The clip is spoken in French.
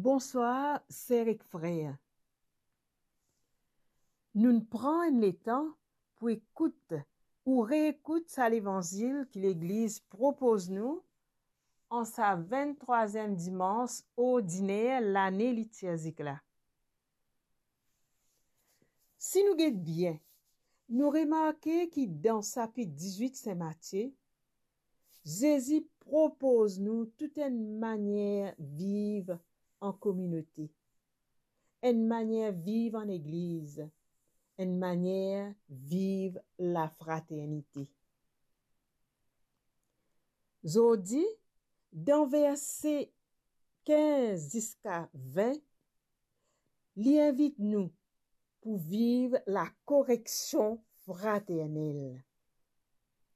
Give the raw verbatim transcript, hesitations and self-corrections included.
Bonsoir, sœurs et frères. Nous nous prenons le temps pour écouter ou réécouter ça l'évangile que l'Église propose nous en sa vingt-troisième dimanche ordinaire l'année liturgique là. Si nous guettons bien, nous remarquons que dans chapitre dix-huit Saint-Matthieu, Jésus propose nous toute une manière de vivre en communauté, une manière de vivre en église, une manière de vivre la fraternité. Aujourd'hui, dans verset quinze jusqu'à vingt, il invite nous pour vivre la correction fraternelle.